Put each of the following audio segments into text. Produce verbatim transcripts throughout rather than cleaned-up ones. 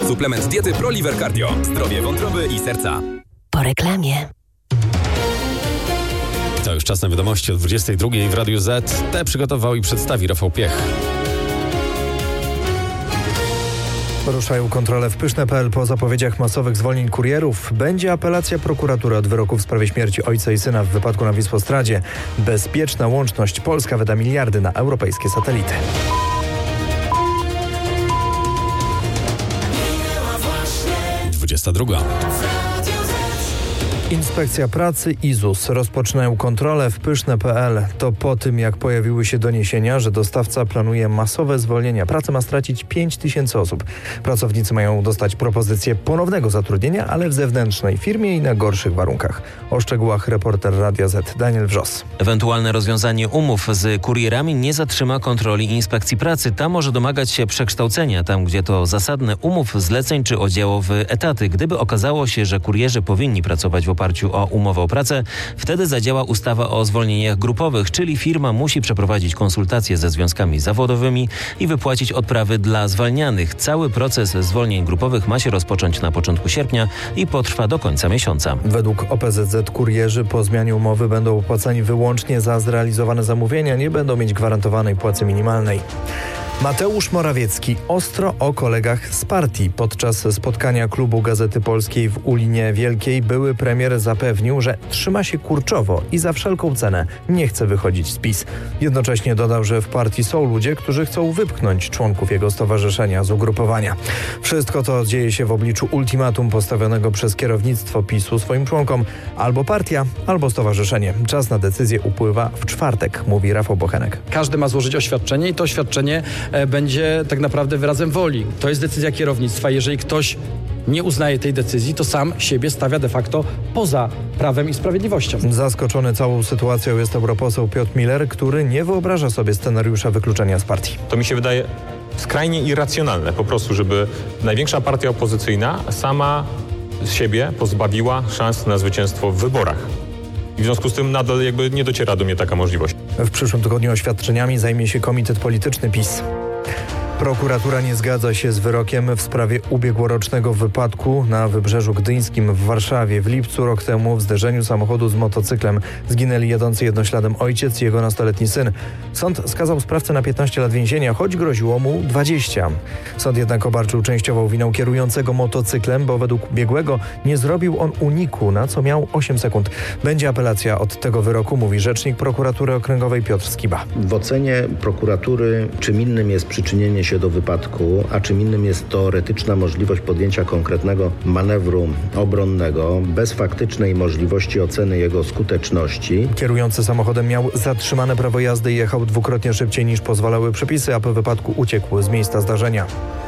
Suplement diety ProLiver Cardio. Zdrowie wątroby i serca. Po reklamie. To już czas na wiadomości o dwudziestej drugiej w Radiu Z. Te przygotował i przedstawi Rafał Piech. Ruszają kontrole w Pyszne kropka pe el po zapowiedziach masowych zwolnień kurierów. Będzie apelacja prokuratury od wyroku w sprawie śmierci ojca i syna w wypadku na Wisłostradzie. Bezpieczna łączność. Polska wyda miliardy na europejskie satelity. dwudziesta druga. Inspekcja Pracy i ZUS rozpoczynają kontrolę w Pyszne kropka pe el. To po tym, jak pojawiły się doniesienia, że dostawca planuje masowe zwolnienia. Pracę ma stracić pięć tysięcy osób. Pracownicy mają dostać propozycję ponownego zatrudnienia, ale w zewnętrznej firmie i na gorszych warunkach. O szczegółach reporter Radia Z Daniel Wrzos. Ewentualne rozwiązanie umów z kurierami nie zatrzyma kontroli Inspekcji Pracy. Ta może domagać się przekształcenia, tam gdzie to zasadne, umów, zleceń czy oddziałów w etaty. Gdyby okazało się, że kurierzy powinni pracować w oparciu o umowę o pracę, wtedy zadziała ustawa o zwolnieniach grupowych, czyli firma musi przeprowadzić konsultacje ze związkami zawodowymi i wypłacić odprawy dla zwalnianych. Cały proces zwolnień grupowych ma się rozpocząć na początku sierpnia i potrwa do końca miesiąca. Według O P Z Z kurierzy po zmianie umowy będą opłacani wyłącznie za zrealizowane zamówienia, nie będą mieć gwarantowanej płacy minimalnej. Mateusz Morawiecki ostro o kolegach z partii. Podczas spotkania klubu Gazety Polskiej w Ulinie Wielkiej były premier zapewnił, że trzyma się kurczowo i za wszelką cenę nie chce wychodzić z PiS. Jednocześnie dodał, że w partii są ludzie, którzy chcą wypchnąć członków jego stowarzyszenia z ugrupowania. Wszystko to dzieje się w obliczu ultimatum postawionego przez kierownictwo PiSu swoim członkom. Albo partia, albo stowarzyszenie. Czas na decyzję upływa w czwartek, mówi Rafał Bochenek. Każdy ma złożyć oświadczenie i to oświadczenie będzie tak naprawdę wyrazem woli. To jest decyzja kierownictwa. Jeżeli ktoś nie uznaje tej decyzji, to sam siebie stawia de facto poza prawem i sprawiedliwością. Zaskoczony całą sytuacją jest europoseł Piotr Miller, który nie wyobraża sobie scenariusza wykluczenia z partii. To mi się wydaje skrajnie irracjonalne po prostu, żeby największa partia opozycyjna sama z siebie pozbawiła szans na zwycięstwo w wyborach. I w związku z tym nadal jakby nie dociera do mnie taka możliwość. W przyszłym tygodniu oświadczeniami zajmie się Komitet Polityczny PiS. Prokuratura nie zgadza się z wyrokiem w sprawie ubiegłorocznego wypadku na Wybrzeżu Gdyńskim w Warszawie. W lipcu rok temu w zderzeniu samochodu z motocyklem zginęli jadący jednośladem ojciec i jego nastoletni syn. Sąd skazał sprawcę na piętnaście lat więzienia, choć groziło mu dwadzieścia. Sąd jednak obarczył częściową winą kierującego motocyklem, bo według biegłego nie zrobił on uniku, na co miał osiem sekund. Będzie apelacja od tego wyroku, mówi rzecznik prokuratury okręgowej Piotr Skiba. W ocenie prokuratury czym innym jest przyczynienie się do wypadku, a czym innym jest teoretyczna możliwość podjęcia konkretnego manewru obronnego bez faktycznej możliwości oceny jego skuteczności. Kierujący samochodem miał zatrzymane prawo jazdy i jechał dwukrotnie szybciej niż pozwalały przepisy, a po wypadku uciekł z miejsca zdarzenia.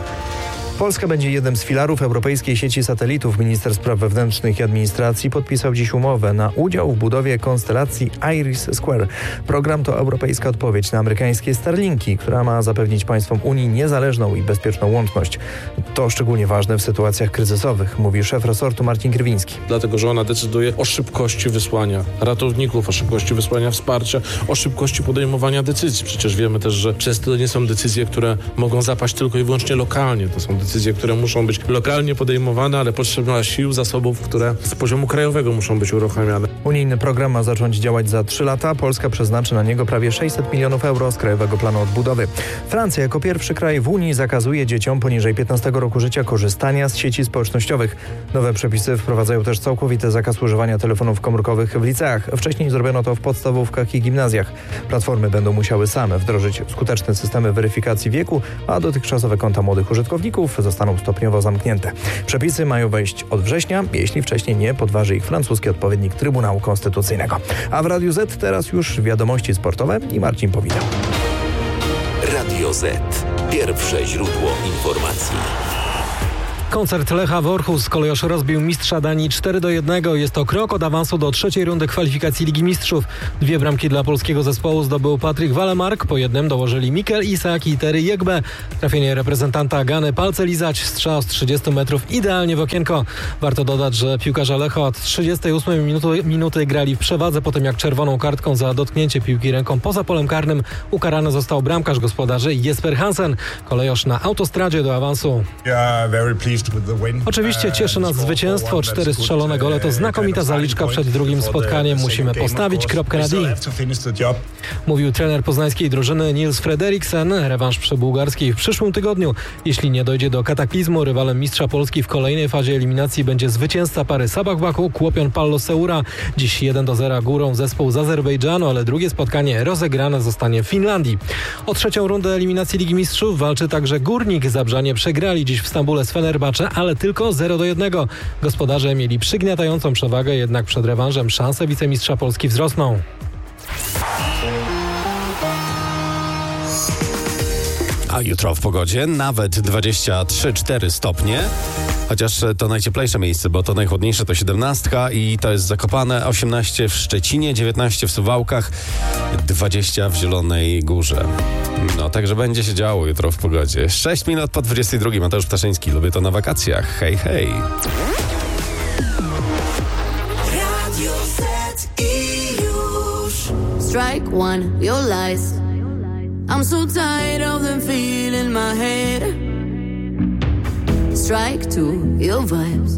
Polska będzie jednym z filarów europejskiej sieci satelitów. Minister Spraw Wewnętrznych i Administracji podpisał dziś umowę na udział w budowie konstelacji Iris Square. Program to europejska odpowiedź na amerykańskie Starlinki, która ma zapewnić państwom Unii niezależną i bezpieczną łączność. To szczególnie ważne w sytuacjach kryzysowych, mówi szef resortu Marcin Krywiński. Dlatego, że ona decyduje o szybkości wysłania ratowników, o szybkości wysłania wsparcia, o szybkości podejmowania decyzji. Przecież wiemy też, że często to nie są decyzje, które mogą zapaść tylko i wyłącznie lokalnie. To są decyzje Decyzje, które muszą być lokalnie podejmowane, ale potrzebna sił, zasobów, które z poziomu krajowego muszą być uruchamiane. Unijny program ma zacząć działać za trzy lata. Polska przeznaczy na niego prawie sześćset milionów euro z Krajowego Planu Odbudowy. Francja jako pierwszy kraj w Unii zakazuje dzieciom poniżej piętnastego roku życia korzystania z sieci społecznościowych. Nowe przepisy wprowadzają też całkowity zakaz używania telefonów komórkowych w liceach. Wcześniej zrobiono to w podstawówkach i gimnazjach. Platformy będą musiały same wdrożyć skuteczne systemy weryfikacji wieku, a dotychczasowe konta młodych użytkowników zostaną stopniowo zamknięte. Przepisy mają wejść od września, jeśli wcześniej nie podważy ich francuski odpowiednik Trybunału Konstytucyjnego. A w Radiu Z teraz już wiadomości sportowe i Marcin Powida. Radio Z. Pierwsze źródło informacji. Koncert Lecha Worchus. Kolejosz rozbił mistrza Danii cztery do jednego. Jest to krok od awansu do trzeciej rundy kwalifikacji Ligi Mistrzów. Dwie bramki dla polskiego zespołu zdobył Patryk Walemark. Po jednym dołożyli Mikel Isak i Terry Jegbe. Trafienie reprezentanta Gany palce lizać. Strzał z trzydziestu metrów idealnie w okienko. Warto dodać, że piłkarze Lecha od trzydziestej ósmej minuty, minuty grali w przewadze, po tym jak czerwoną kartką za dotknięcie piłki ręką poza polem karnym ukarany został bramkarz gospodarzy Jesper Hansen. Kolejosz na autostradzie do awansu. Yeah, very pleased. Oczywiście cieszy nas zwycięstwo. Cztery strzelone gole to znakomita zaliczka przed drugim spotkaniem. Musimy postawić kropkę na D. Mówił trener poznańskiej drużyny Nils Frederiksen. Rewanż przy bułgarskiej w przyszłym tygodniu. Jeśli nie dojdzie do kataklizmu, rywalem mistrza Polski w kolejnej fazie eliminacji będzie zwycięzca pary Sabah-Baku, Kłopion Pallo Seura. Dziś jeden do zera górą zespół z Azerbejdżanu, ale drugie spotkanie rozegrane zostanie w Finlandii. O trzecią rundę eliminacji Ligi Mistrzów walczy także Górnik. Zabrzanie przegrali dziś w Stambule z Fenerbahce, ale tylko zero do jednego. Gospodarze mieli przygniatającą przewagę, jednak przed rewanżem szanse wicemistrza Polski wzrosną. A jutro w pogodzie nawet dwadzieścia trzy cztery stopnie. Chociaż to najcieplejsze miejsce, bo to najchłodniejsze to siedemnastka i to jest Zakopane, osiemnaście w Szczecinie, dziewiętnaście w Suwałkach, dwadzieścia w Zielonej Górze. No, także będzie się działo jutro w pogodzie. sześć minut po dwudziestej drugiej. Mateusz Ptaszyński. Lubię to na wakacjach. Hej, hej. Radio Z i już. Strike one, your lies. I'm so tired of them feeling my head. Strike two, your vibes.